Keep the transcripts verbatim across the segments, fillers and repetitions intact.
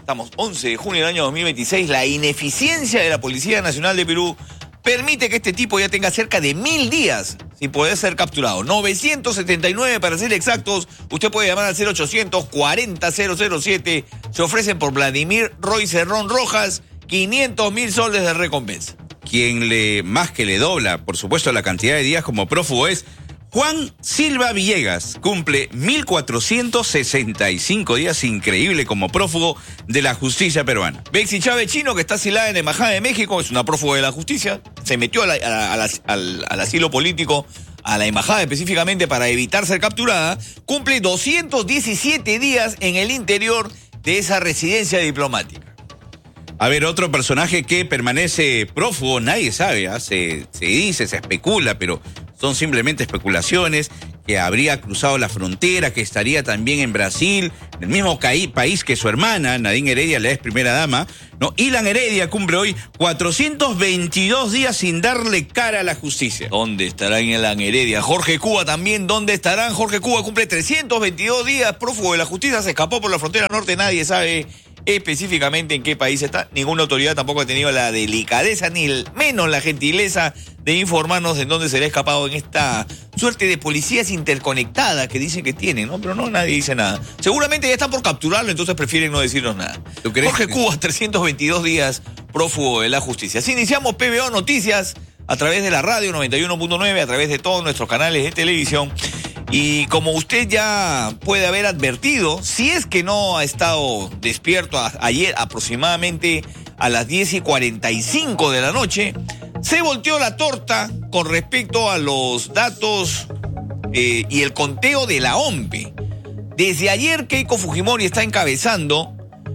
estamos once de junio del año dos mil veintiséis, la ineficiencia de la Policía Nacional de Perú permite que este tipo ya tenga cerca de mil días sin poder ser capturado. novecientos setenta y nueve para ser exactos. Usted puede llamar al cero ochocientos cuarenta cero cero siete. Se ofrecen por Vladimir Roy Cerrón Rojas quinientos mil soles de recompensa. Quien le más que le dobla, por supuesto, la cantidad de días como prófugo es Juan Silva Villegas. Cumple mil cuatrocientos sesenta y cinco días, increíble, como prófugo de la justicia peruana. Bexy Chávez Chino, que está asilada en la Embajada de México, es una prófugo de la justicia. Se metió a la, a, a la, al, al asilo político, a la embajada específicamente para evitar ser capturada. Cumple doscientos diecisiete días en el interior de esa residencia diplomática. A ver, otro personaje que permanece prófugo, nadie sabe, ¿eh? se, se dice, se especula, pero son simplemente especulaciones, que habría cruzado la frontera, que estaría también en Brasil, en el mismo país que su hermana, Nadine Heredia, la ex primera dama, ¿no? Ilan Heredia cumple hoy cuatrocientos veintidós días sin darle cara a la justicia. ¿Dónde estarán Ilan Heredia? Jorge Cuba también, ¿dónde estarán? Jorge Cuba cumple trescientos veintidós días, prófugo de la justicia, se escapó por la frontera norte, nadie sabe específicamente en qué país está. Ninguna autoridad tampoco ha tenido la delicadeza ni el, menos la gentileza de informarnos en dónde se le ha escapado en esta suerte de policías interconectadas que dicen que tienen, ¿no? Pero no, nadie dice nada. Seguramente ya están por capturarlo, entonces prefieren no decirnos nada. ¿Tú crees? Jorge Cuba, trescientos veintidós días, prófugo de la justicia. Así iniciamos P B O Noticias a través de la radio noventa y uno punto nueve, a través de todos nuestros canales de televisión. Y como usted ya puede haber advertido, si es que no ha estado despierto a, ayer aproximadamente a las diez y cuarenta y cinco de la noche, se volteó la torta con respecto a los datos eh, y el conteo de la O M P E. Desde ayer Keiko Fujimori está encabezando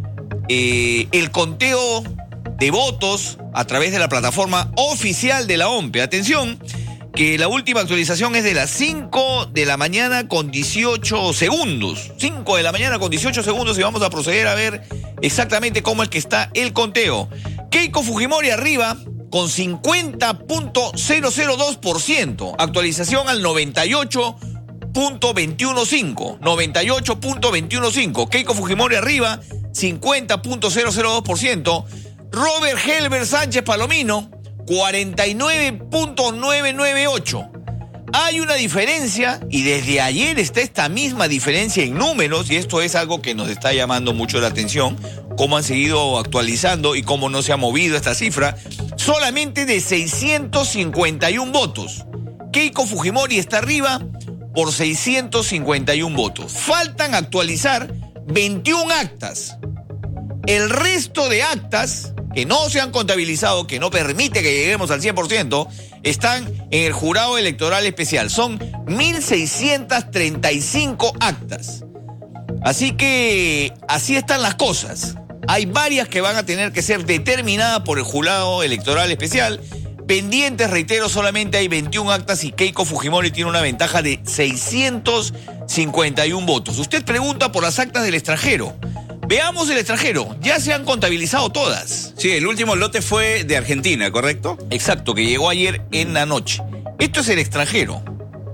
eh, el conteo de votos a través de la plataforma oficial de la O M P E. Atención, que la última actualización es de las cinco de la mañana con dieciocho segundos. cinco de la mañana con dieciocho segundos y vamos a proceder a ver exactamente cómo es que está el conteo. Keiko Fujimori arriba con cincuenta punto cero cero dos por ciento. Actualización al noventa y ocho punto veintiuno cinco. noventa y ocho punto veintiuno cinco. Keiko Fujimori arriba, cincuenta punto cero cero dos por ciento. Robert Helber Sánchez Palomino, cuarenta y nueve punto novecientos noventa y ocho. Hay una diferencia y desde ayer está esta misma diferencia en números y esto es algo que nos está llamando mucho la atención, cómo han seguido actualizando y cómo no se ha movido esta cifra, solamente de seiscientos cincuenta y uno votos. Keiko Fujimori está arriba por seiscientos cincuenta y uno votos. Faltan actualizar veintiuna actas. El resto de actas que no se han contabilizado, que no permite que lleguemos al cien por ciento, están en el jurado electoral especial. Son mil seiscientas treinta y cinco actas. Así que así están las cosas. Hay varias que van a tener que ser determinadas por el jurado electoral especial. Pendientes, reitero, solamente hay veintiuna actas y Keiko Fujimori tiene una ventaja de seiscientos cincuenta y uno votos. Usted pregunta por las actas del extranjero. Veamos el extranjero. Ya se han contabilizado todas. Sí, el último lote fue de Argentina, ¿correcto? Exacto, que llegó ayer en la noche. Esto es el extranjero.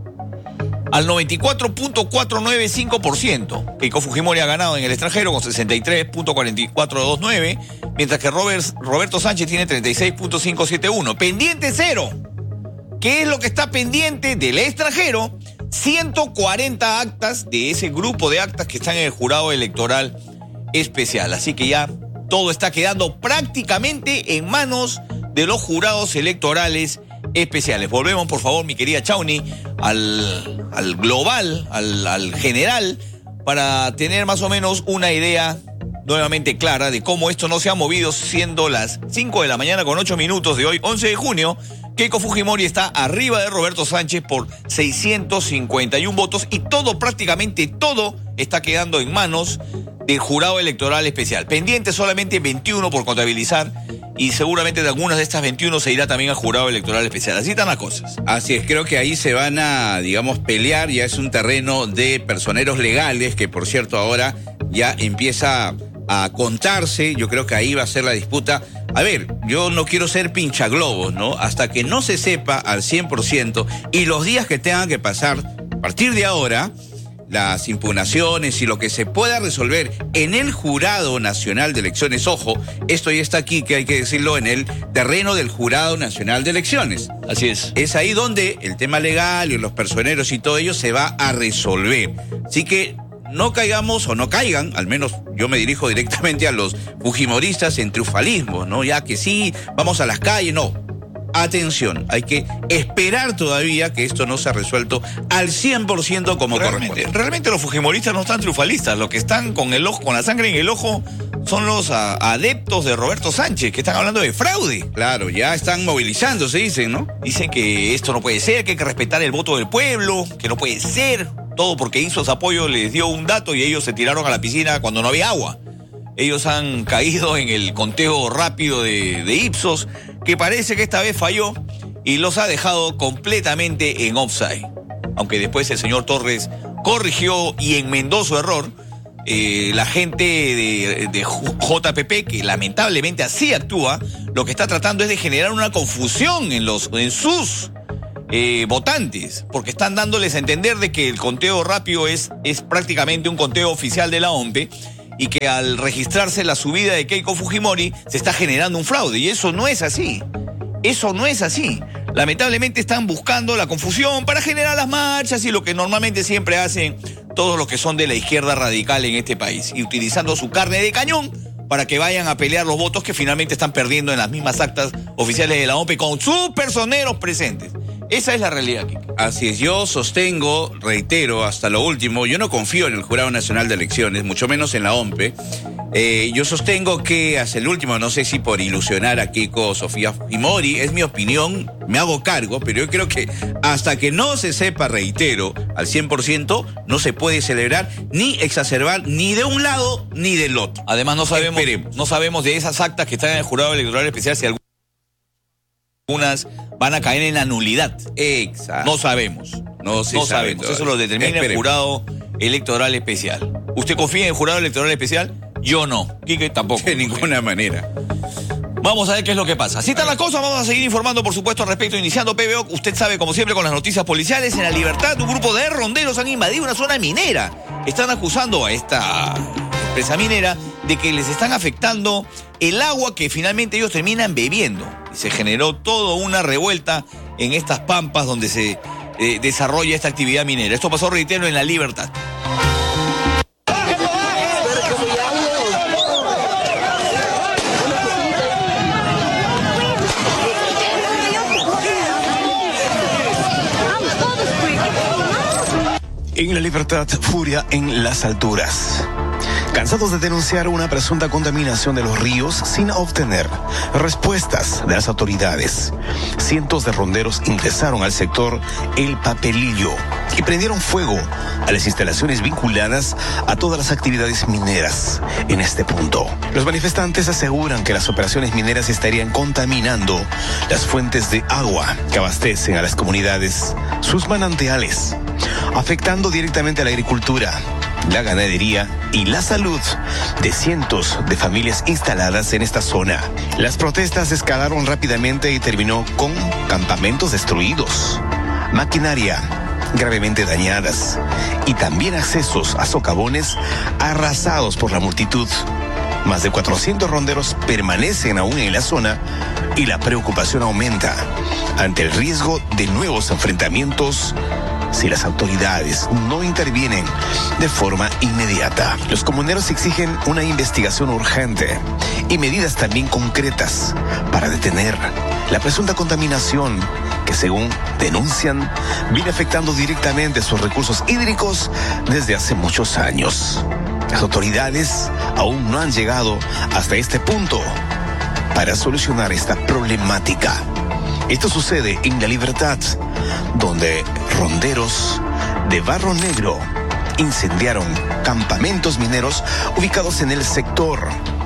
Al noventa y cuatro punto cuatrocientos noventa y cinco por ciento. Keiko Fujimori ha ganado en el extranjero con sesenta y tres punto cuatro cuatro dos nueve, mientras que Robert, Roberto Sánchez tiene treinta y seis punto quinientos setenta y uno. Pendiente cero. ¿Qué es lo que está pendiente del extranjero? ciento cuarenta actas de ese grupo de actas que están en el jurado electoral especial. Así que ya todo está quedando prácticamente en manos de los jurados electorales especiales. Volvemos, por favor, mi querida Chauni, al, al global, al, al general, para tener más o menos una idea nuevamente clara de cómo esto no se ha movido, siendo las cinco de la mañana con ocho minutos de hoy, once de junio. Keiko Fujimori está arriba de Roberto Sánchez por seiscientos cincuenta y uno votos y todo, prácticamente todo, está quedando en manos del jurado electoral especial. Pendiente solamente veintiuno por contabilizar y seguramente de algunas de estas veintiuna se irá también al jurado electoral especial. Así están las cosas. Así es, creo que ahí se van a, digamos, pelear. Ya es un terreno de personeros legales que, por cierto, ahora ya empieza a contarse. Yo creo que ahí va a ser la disputa. A ver, yo no quiero ser pinchaglobos, ¿no? Hasta que no se sepa al cien por ciento y los días que tengan que pasar a partir de ahora, las impugnaciones y lo que se pueda resolver en el Jurado Nacional de Elecciones. Ojo, esto ya está aquí, que hay que decirlo, en el terreno del Jurado Nacional de Elecciones. Así es. Es ahí donde el tema legal y los personeros y todo ello se va a resolver. Así que no caigamos o no caigan, al menos yo me dirijo directamente a los fujimoristas en triunfalismo, ¿no? Ya que sí, vamos a las calles, no. Atención, hay que esperar todavía que esto no se ha resuelto al cien por ciento como realmente, corresponde. realmente los fujimoristas no están triunfalistas, los que están con el ojo, con la sangre en el ojo son los a, adeptos de Roberto Sánchez, que están hablando de fraude. Claro, ya están movilizándose, dicen, ¿no? Dicen que esto no puede ser, que hay que respetar el voto del pueblo, que no puede ser, todo porque Ipsos Apoyo les dio un dato y ellos se tiraron a la piscina cuando no había agua. Ellos han caído en el conteo rápido de, de Ipsos, que parece que esta vez falló y los ha dejado completamente en offside. Aunque después el señor Torres corrigió y enmendó su error, eh, la gente de, de J P P, que lamentablemente así actúa, lo que está tratando es de generar una confusión en, los, en sus eh, votantes, porque están dándoles a entender de que el conteo rápido es, es prácticamente un conteo oficial de la O M P E, y que al registrarse la subida de Keiko Fujimori se está generando un fraude. Y eso no es así. Eso no es así. Lamentablemente están buscando la confusión para generar las marchas y lo que normalmente siempre hacen todos los que son de la izquierda radical en este país. Y utilizando su carne de cañón para que vayan a pelear los votos que finalmente están perdiendo en las mismas actas oficiales de la O M P E con sus personeros presentes. Esa es la realidad, Kike. Así es, yo sostengo, reitero, hasta lo último, yo no confío en el Jurado Nacional de Elecciones, mucho menos en la O M P E. Eh, yo sostengo que hasta el último, no sé si por ilusionar a Keiko Sofía Fujimori, es mi opinión, me hago cargo, pero yo creo que hasta que no se sepa, reitero, al cien por ciento, no se puede celebrar ni exacerbar ni de un lado ni del otro. Además, no sabemos, Esperemos. no sabemos de esas actas que están en el Jurado Electoral Especial si algunas van a caer en la nulidad. Exacto. No sabemos. No, se no sabe sabemos. todavía. Eso lo determina Esperemos. el Jurado Electoral Especial. ¿Usted confía en el Jurado Electoral Especial? Yo no. Quique tampoco. De ninguna manera. Vamos a ver qué es lo que pasa. Así están las cosas, vamos a seguir informando, por supuesto, al respecto. Iniciando P B O, usted sabe, como siempre, con las noticias policiales. En La Libertad, un grupo de ronderos han invadido una zona minera. Están acusando a esta empresa minera de que les están afectando el agua que finalmente ellos terminan bebiendo. Y se generó toda una revuelta en estas pampas donde se eh, desarrolla esta actividad minera. Esto pasó, reitero, en La Libertad. En La Libertad, furia en las alturas. Cansados de denunciar una presunta contaminación de los ríos sin obtener respuestas de las autoridades, cientos de ronderos ingresaron al sector El Papelillo y prendieron fuego a las instalaciones vinculadas a todas las actividades mineras en este punto. Los manifestantes aseguran que las operaciones mineras estarían contaminando las fuentes de agua que abastecen a las comunidades, sus manantiales, afectando directamente a la agricultura, la ganadería y la salud de cientos de familias instaladas en esta zona. Las protestas escalaron rápidamente y terminó con campamentos destruidos, maquinaria gravemente dañadas y también accesos a socavones arrasados por la multitud. Más de cuatrocientos ronderos permanecen aún en la zona y la preocupación aumenta ante el riesgo de nuevos enfrentamientos si las autoridades no intervienen de forma inmediata. Los comuneros exigen una investigación urgente y medidas también concretas para detener la presunta contaminación que, según denuncian, viene afectando directamente sus recursos hídricos desde hace muchos años. Las autoridades aún no han llegado hasta este punto para solucionar esta problemática. Esto sucede en La Libertad, donde ronderos de Barro Negro incendiaron campamentos mineros ubicados en el sector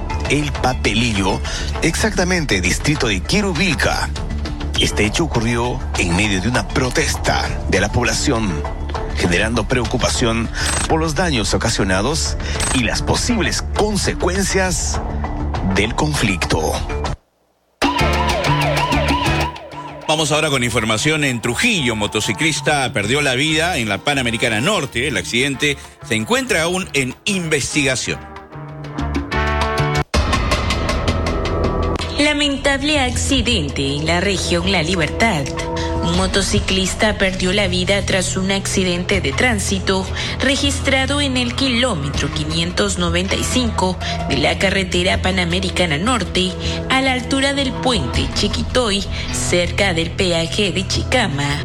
El Papelillo, exactamente distrito de Quirubilca. Este hecho ocurrió en medio de una protesta de la población, generando preocupación por los daños ocasionados y las posibles consecuencias del conflicto. Vamos ahora con información en Trujillo. Motociclista perdió la vida en la Panamericana Norte. El accidente se encuentra aún en investigación. Lamentable accidente en la región La Libertad. Un motociclista perdió la vida tras un accidente de tránsito registrado en el kilómetro quinientos noventa y cinco de la carretera Panamericana Norte, a la altura del puente Chiquitoy, cerca del peaje de Chicama.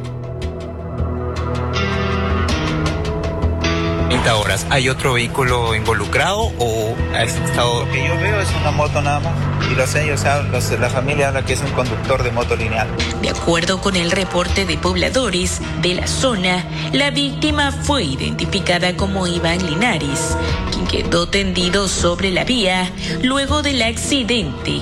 Horas. ¿Hay otro vehículo involucrado o ha estado...? Lo que yo veo es una moto nada más. Y los ellos, los, la familia habla que es un conductor de moto lineal. De acuerdo con el reporte de pobladores de la zona, la víctima fue identificada como Iván Linares, quien quedó tendido sobre la vía luego del accidente.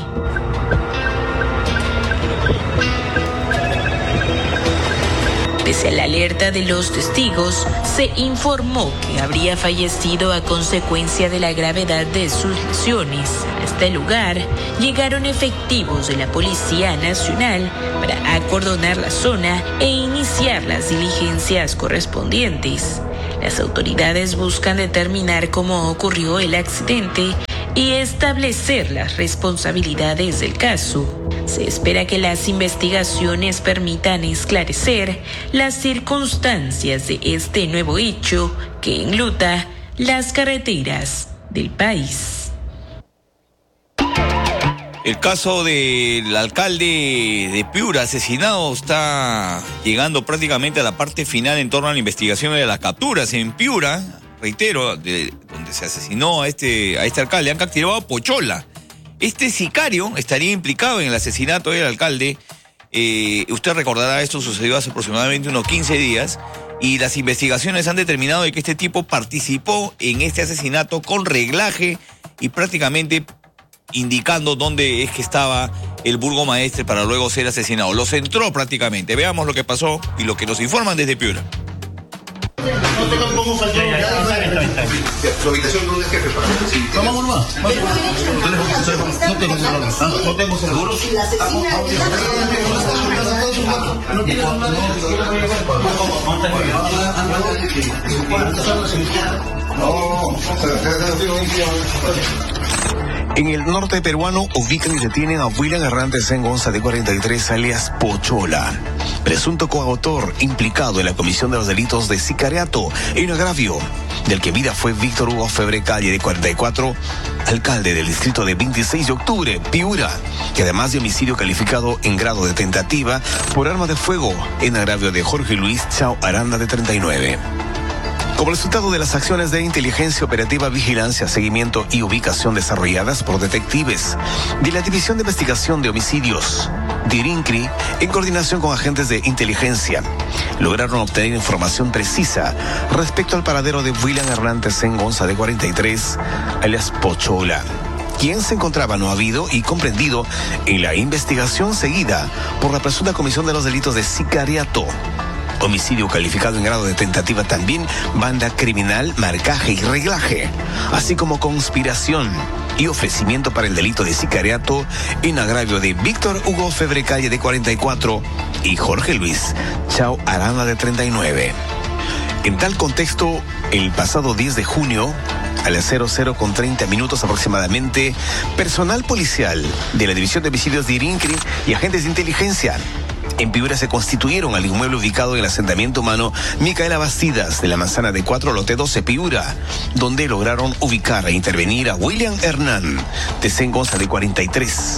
Pese a la alerta de los testigos, se informó que habría fallecido a consecuencia de la gravedad de sus lesiones. A este lugar llegaron efectivos de la Policía Nacional para acordonar la zona e iniciar las diligencias correspondientes. Las autoridades buscan determinar cómo ocurrió el accidente y establecer las responsabilidades del caso. Se espera que las investigaciones permitan esclarecer las circunstancias de este nuevo hecho que enluta las carreteras del país. El caso del alcalde de Piura asesinado está llegando prácticamente a la parte final en torno a la investigación de las capturas. En Piura, reitero, de donde se asesinó a este, a este alcalde, han capturado a Pochola. Este sicario estaría implicado en el asesinato del alcalde. Eh, usted recordará, esto sucedió hace aproximadamente unos quince días y las investigaciones han determinado de que este tipo participó en este asesinato con reglaje y prácticamente indicando dónde es que estaba el burgomaestre para luego ser asesinado. Lo centró prácticamente. Veamos lo que pasó y lo que nos informan desde Piura. No te cómo faltó. Su habitación no es jefe para mí. Vamos, vamos, vamos. No tengo seguro. No tengo seguro. Si la asesina no tiene En el norte peruano ubican y detienen a William Errante Sengonza, de cuarenta y tres, alias Pochola, presunto coautor implicado en la comisión de los delitos de sicariato en agravio, del que vida fue Víctor Hugo Febre Calle, de cuarenta y cuatro, alcalde del distrito de veintiséis de octubre, Piura, que además de homicidio calificado en grado de tentativa por arma de fuego en agravio de Jorge Luis Chao Aranda, de treinta y nueve. Como resultado de las acciones de inteligencia operativa, vigilancia, seguimiento y ubicación desarrolladas por detectives de la División de Investigación de Homicidios de INCRI, en coordinación con agentes de inteligencia, lograron obtener información precisa respecto al paradero de William Errante Sengonza, de cuarenta y tres, alias Pochola, quien se encontraba no habido y comprendido en la investigación seguida por la presunta comisión de los delitos de sicariato, homicidio calificado en grado de tentativa, también banda criminal, marcaje y reglaje, así como conspiración y ofrecimiento para el delito de sicariato en agravio de Víctor Hugo Febre Calle, de cuarenta y cuatro, y Jorge Luis Chao Aranda, de treinta y nueve. En tal contexto, el pasado diez de junio, a las cero cero con treinta minutos aproximadamente, personal policial de la División de Homicidios de INCRI y agentes de inteligencia en Piura se constituyeron al inmueble ubicado en el asentamiento humano Micaela Bastidas de la manzana de cuatro, lote doce, Piura, donde lograron ubicar e intervenir a William Hernán de Sengonza, de cuarenta y tres,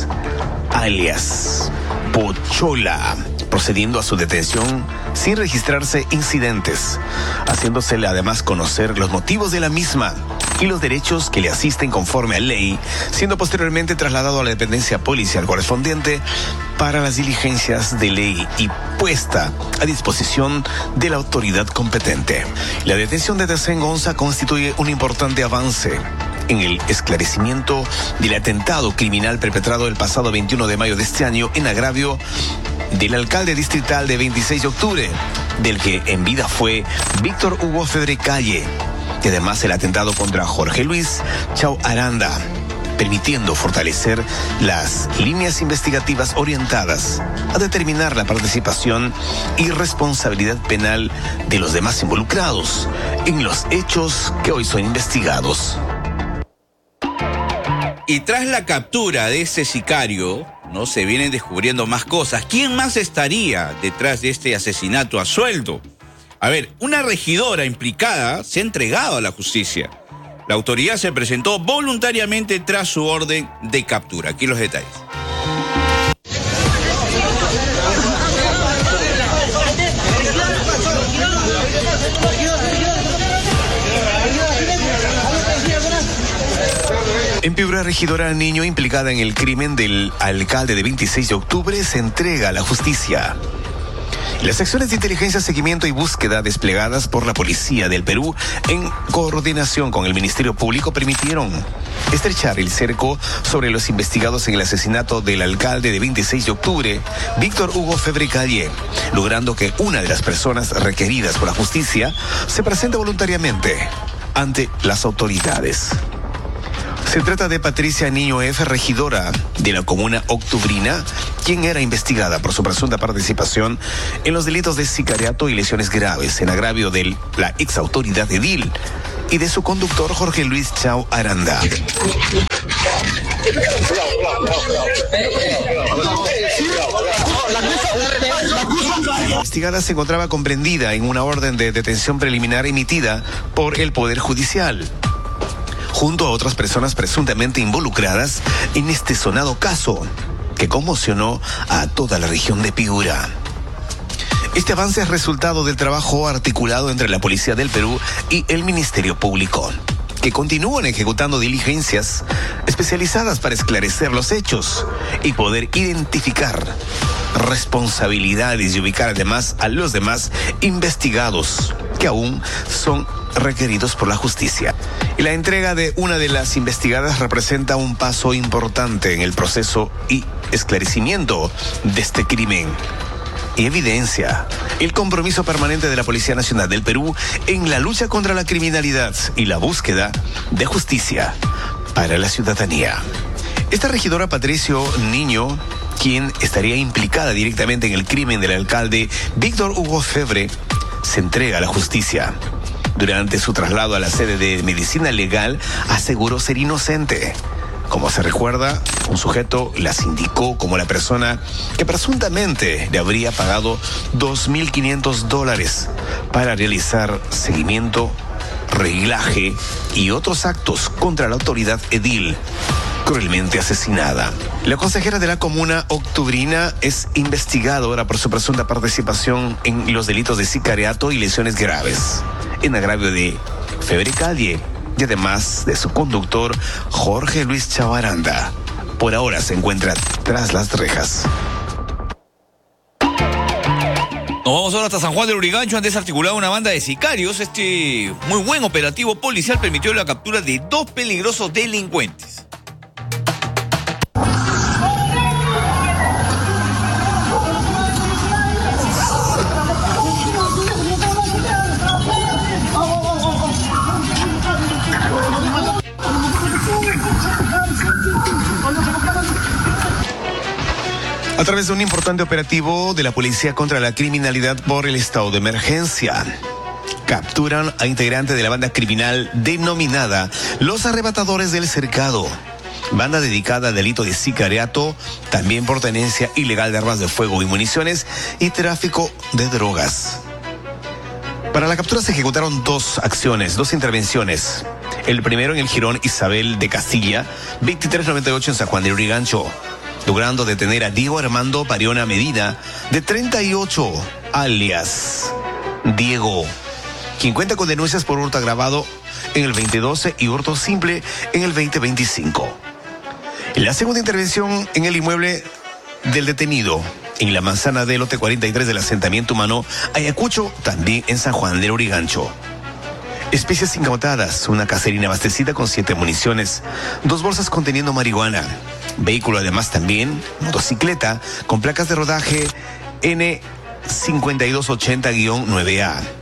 alias Pochola, procediendo a su detención sin registrarse incidentes, haciéndosele además conocer los motivos de la misma y los derechos que le asisten conforme a ley, siendo posteriormente trasladado a la dependencia policial correspondiente para las diligencias de ley y puesta a disposición de la autoridad competente. La detención de Sengonza constituye un importante avance en el esclarecimiento del atentado criminal perpetrado el pasado veintiuno de mayo de este año en agravio del alcalde distrital de veintiséis de octubre, del que en vida fue Víctor Hugo Febre Calle, y además el atentado contra Jorge Luis Chao Aranda, permitiendo fortalecer las líneas investigativas orientadas a determinar la participación y responsabilidad penal de los demás involucrados en los hechos que hoy son investigados. Y tras la captura de ese sicario, no se vienen descubriendo más cosas. ¿Quién más estaría detrás de este asesinato a sueldo? A ver, una regidora implicada se ha entregado a la justicia. La autoridad se presentó voluntariamente tras su orden de captura. Aquí los detalles. En Piura, regidora Niño, implicada en el crimen del alcalde de veintiséis de octubre, se entrega a la justicia. Las acciones de inteligencia, seguimiento y búsqueda desplegadas por la Policía del Perú en coordinación con el Ministerio Público permitieron estrechar el cerco sobre los investigados en el asesinato del alcalde de veintiséis de octubre, Víctor Hugo Febre Calle, logrando que una de las personas requeridas por la justicia se presente voluntariamente ante las autoridades. Se trata de Patricia Niño F., regidora de la comuna octubrina, quien era investigada por su presunta participación en los delitos de sicariato y lesiones graves en agravio de la exautoridad edil y de su conductor Jorge Luis Chao Aranda. La investigada se encontraba comprendida en una orden de detención preliminar emitida por el Poder Judicial, junto a otras personas presuntamente involucradas en este sonado caso, que conmocionó a toda la región de Piura. Este avance es resultado del trabajo articulado entre la Policía del Perú y el Ministerio Público, que continúan ejecutando diligencias especializadas para esclarecer los hechos y poder identificar responsabilidades y ubicar además a los demás investigados que aún son requeridos por la justicia. Y la entrega de una de las investigadas representa un paso importante en el proceso y esclarecimiento de este crimen y evidencia el compromiso permanente de la Policía Nacional del Perú en la lucha contra la criminalidad y la búsqueda de justicia para la ciudadanía. Esta regidora Patricio Niño, quien estaría implicada directamente en el crimen del alcalde Víctor Hugo Febre, se entrega a la justicia. Durante su traslado a la sede de medicina legal, aseguró ser inocente. Como se recuerda, un sujeto las indicó como la persona que presuntamente le habría pagado dos mil quinientos dólares para realizar seguimiento, reglaje y otros actos contra la autoridad edil, cruelmente asesinada. La consejera de la comuna octubrina es investigada ahora por su presunta participación en los delitos de sicariato y lesiones graves, en agravio de Febre Calle y además de su conductor Jorge Luis Chao Aranda. Por ahora se encuentra tras las rejas. Nos vamos ahora hasta San Juan del Urigancho. Han desarticulado una banda de sicarios. Este muy buen operativo policial permitió la captura de dos peligrosos delincuentes. A través de un importante operativo de la Policía contra la Criminalidad por el estado de emergencia, capturan a integrantes de la banda criminal denominada Los Arrebatadores del Cercado, banda dedicada al delito de sicariato, también por tenencia ilegal de armas de fuego y municiones y tráfico de drogas. Para la captura se ejecutaron dos acciones, dos intervenciones. El primero en el jirón Isabel de Castilla, veintitrés noventa y ocho en San Juan del Urigancho, logrando detener a Diego Armando Pariona Medina, de treinta y ocho, alias Diego, quien cuenta con denuncias por hurto agravado en el veinte doce y hurto simple en el veinte veinticinco. La segunda intervención en el inmueble del detenido, en la manzana del lote cuarenta y tres del asentamiento humano Ayacucho, también en San Juan del Urigancho. Especies incautadas, una caserina abastecida con siete municiones, dos bolsas conteniendo marihuana, vehículo además también, motocicleta, con placas de rodaje N cincuenta y dos ochenta nueve A,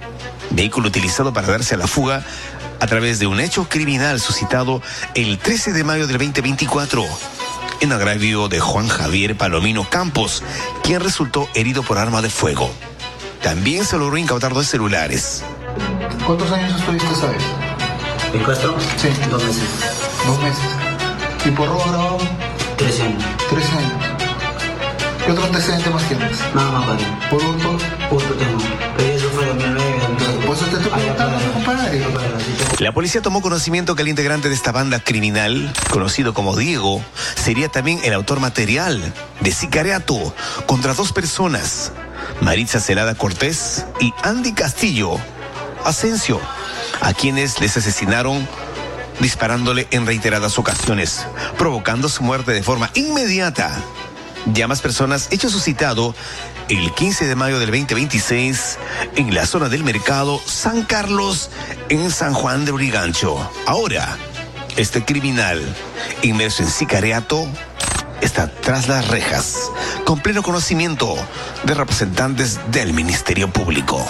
vehículo utilizado para darse a la fuga a través de un hecho criminal suscitado el trece de mayo del veinte veinticuatro, en agravio de Juan Javier Palomino Campos, quien resultó herido por arma de fuego. También se logró incautar dos celulares. ¿Cuántos años estuviste esa vez? ¿En Castro? Sí. Dos meses. Dos meses. ¿Y por robo agravado? Tres años. Tres años. ¿Qué otro antecedente más tienes? Nada más, padre. ¿Por hurto? Hurto tengo. Pero eso fue dos mil nueve, dos mil nueve. Pues te estoy preguntando, compadre. La policía tomó conocimiento que el integrante de esta banda criminal, conocido como Diego, sería también el autor material de sicariato contra dos personas, Maritza Celada Cortés y Andy Castillo Asensio, a quienes les asesinaron disparándole en reiteradas ocasiones, provocando su muerte de forma inmediata. Ya más personas, hecho suscitado el quince de mayo del veinte veintiséis en la zona del mercado San Carlos, en San Juan de Urigancho. Ahora, este criminal, inmerso en sicariato, está tras las rejas, con pleno conocimiento de representantes del Ministerio Público.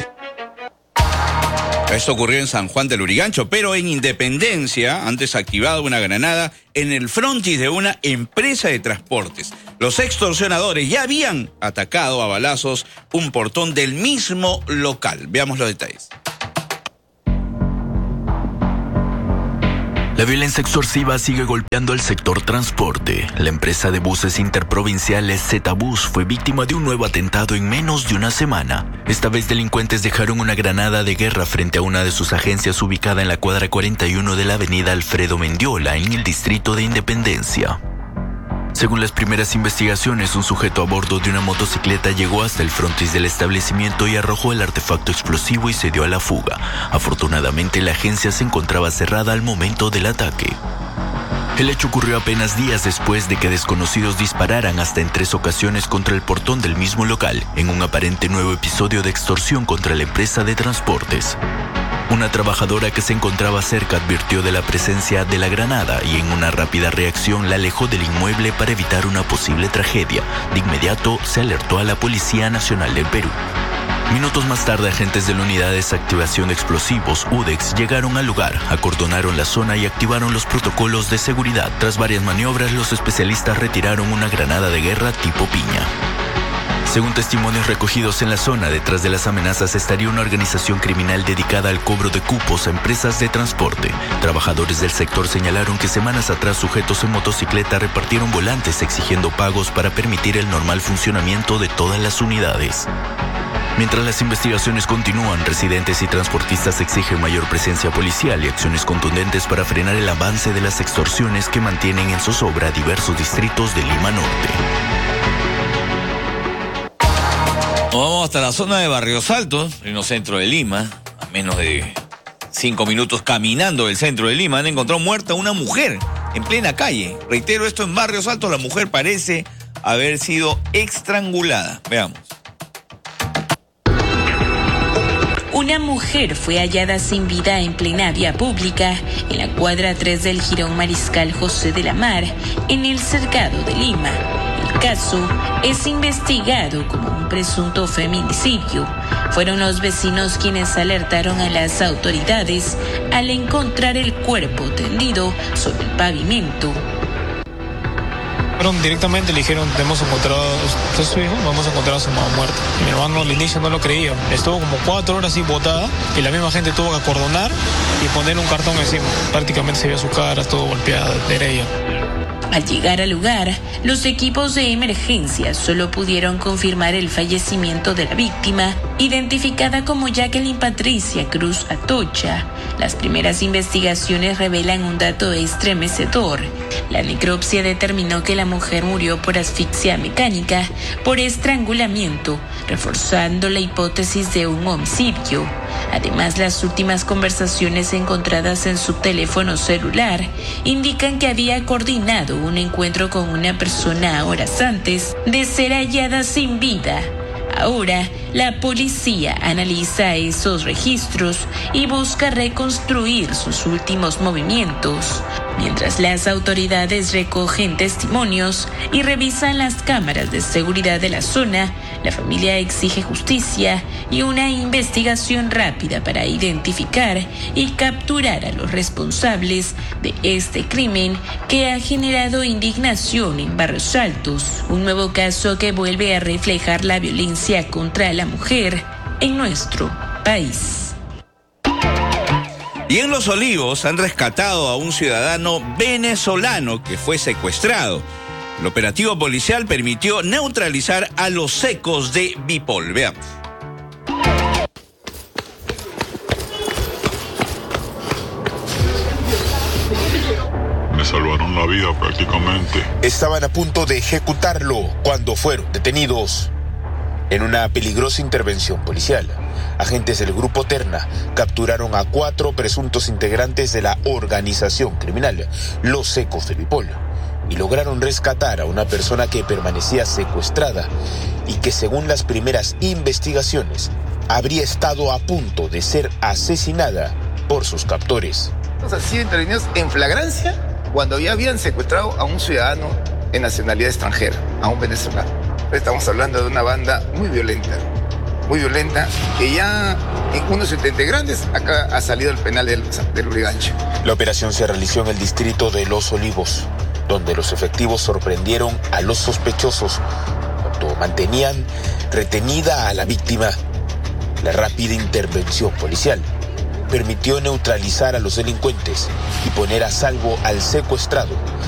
Esto ocurrió en San Juan del Urigancho, pero en Independencia han desactivado una granada en el frontis de una empresa de transportes. Los extorsionadores ya habían atacado a balazos un portón del mismo local. Veamos los detalles. La violencia extorsiva sigue golpeando el sector transporte. La empresa de buses interprovinciales Z-Bus fue víctima de un nuevo atentado en menos de una semana. Esta vez delincuentes dejaron una granada de guerra frente a una de sus agencias ubicada en la cuadra cuarenta y uno de la avenida Alfredo Mendiola, en el distrito de Independencia. Según las primeras investigaciones, un sujeto a bordo de una motocicleta llegó hasta el frontis del establecimiento y arrojó el artefacto explosivo y se dio a la fuga. Afortunadamente, la agencia se encontraba cerrada al momento del ataque. El hecho ocurrió apenas días después de que desconocidos dispararan hasta en tres ocasiones contra el portón del mismo local, en un aparente nuevo episodio de extorsión contra la empresa de transportes. Una trabajadora que se encontraba cerca advirtió de la presencia de la granada y en una rápida reacción la alejó del inmueble para evitar una posible tragedia. De inmediato se alertó a la Policía Nacional del Perú. Minutos más tarde, agentes de la Unidad de Desactivación de Explosivos, U D E X, llegaron al lugar, acordonaron la zona y activaron los protocolos de seguridad. Tras varias maniobras, los especialistas retiraron una granada de guerra tipo piña. Según testimonios recogidos en la zona, detrás de las amenazas estaría una organización criminal dedicada al cobro de cupos a empresas de transporte. Trabajadores del sector señalaron que semanas atrás sujetos en motocicleta repartieron volantes exigiendo pagos para permitir el normal funcionamiento de todas las unidades. Mientras las investigaciones continúan, residentes y transportistas exigen mayor presencia policial y acciones contundentes para frenar el avance de las extorsiones que mantienen en zozobra diversos distritos de Lima Norte. Nos vamos hasta la zona de Barrios Altos, en el centro de Lima, a menos de cinco minutos caminando del centro de Lima. Han encontrado muerta una mujer en plena calle. Reitero, esto en Barrios Altos, la mujer parece haber sido estrangulada. Veamos. Una mujer fue hallada sin vida en plena vía pública en la cuadra tres del Jirón Mariscal José de la Mar, en el Cercado de Lima. El caso es investigado como un presunto feminicidio. Fueron los vecinos quienes alertaron a las autoridades al encontrar el cuerpo tendido sobre el pavimento. Directamente le dijeron, hemos encontrado, ¿usted es su hijo? Vamos a encontrar a su mamá muerta. Y mi hermano al inicio no lo creía. Estuvo como cuatro horas así botada y la misma gente tuvo que acordonar y poner un cartón encima. Prácticamente se vio su cara, todo golpeada, era ella. Al llegar al lugar, los equipos de emergencia solo pudieron confirmar el fallecimiento de la víctima, identificada como Jacqueline Patricia Cruz Atocha. Las primeras investigaciones revelan un dato estremecedor. La necropsia determinó que la mujer murió por asfixia mecánica, por estrangulamiento, reforzando la hipótesis de un homicidio. Además, las últimas conversaciones encontradas en su teléfono celular indican que había coordinado un encuentro con una persona horas antes de ser hallada sin vida. Ahora, la policía analiza esos registros y busca reconstruir sus últimos movimientos. Mientras las autoridades recogen testimonios y revisan las cámaras de seguridad de la zona, la familia exige justicia y una investigación rápida para identificar y capturar a los responsables de este crimen que ha generado indignación en Barrios Altos, un nuevo caso que vuelve a reflejar la violencia contra la mujer en nuestro país. Y en Los Olivos han rescatado a un ciudadano venezolano que fue secuestrado. El operativo policial permitió neutralizar a los secos de Bipol. Veamos. Me salvaron la vida prácticamente. Estaban a punto de ejecutarlo cuando fueron detenidos. En una peligrosa intervención policial, agentes del Grupo Terna capturaron a cuatro presuntos integrantes de la organización criminal, Los Secos de Bipol, y lograron rescatar a una persona que permanecía secuestrada y que, según las primeras investigaciones, habría estado a punto de ser asesinada por sus captores. Han sido intervenidos en flagrancia cuando ya habían secuestrado a un ciudadano en nacionalidad extranjera, a un venezolano. Estamos hablando de una banda muy violenta, muy violenta, que ya en unos setenta grandes acá ha salido el penal del, del Urigancho. La operación se realizó en el distrito de Los Olivos, donde los efectivos sorprendieron a los sospechosos cuando mantenían retenida a la víctima. La rápida intervención policial permitió neutralizar a los delincuentes y poner a salvo al secuestrado,